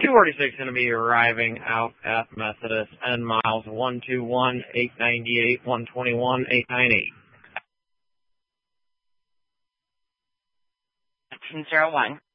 246 going to be arriving out at Methodist, N miles 121, 898, 121, 898. 1901.